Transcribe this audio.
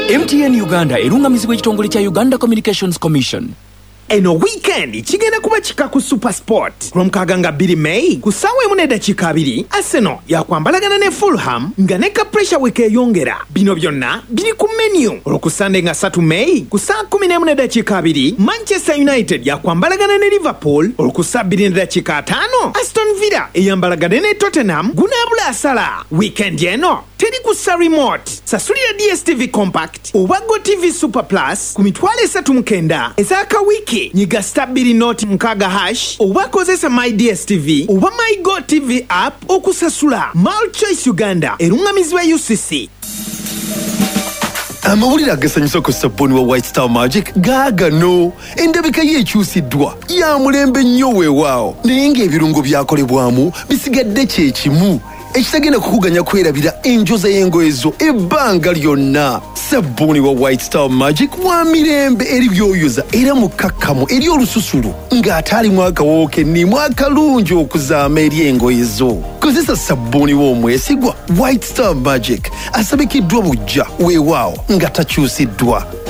MTN Uganda erungamizibwa ekitongole kya Uganda Communications Commission. Eno weekend kigenda kuba kika ku Super Sport kulomkaga nga 2 May ku ssaawa 1:2 Arsenal yakwambalagana ne Fulham nga ne ka pressure week eyongera. Bino byonna biri ku menu. Olwo Sunday nga 3 May ku saa 11:2 Manchester United yakwambalagana ne Liverpool. Olwo 2:5 Aston Villa eyambalagana ne Tottenham gunaabula asala. Weekend eno teri kussa remote. Sasulira DSTV Compact oba GoTV Super Plus ku mitwalo 39 ezaka wiki. Nyiga stabili noti mkaga hash oba kozesa My DSTV oba My GoTV app okusasula. Malchoice Uganda erungamizibwa UCC. Amawulire agasanyusa ku sabuni wa White Star Magic gaagano endabika yeekyusiddwa ya mulembe nnyo weewaawo naye ng'ebirungo byakolebwamu bisigadde kye kimu ekitagenda kukuganya kwerabira enjoza y'engoye zo ebbanga lyonna. Sabuni wa White Star Magic wa mirembe eri byoyoza era mukakkamu eri olususulu ng'ate alimu akawoowo kennimu akalungi okuzaama eri engoye zo. Kozesa sabuni w'omwesigwa White Star Magic asabikiddwa bujja weewaawo nga takyusiddwa.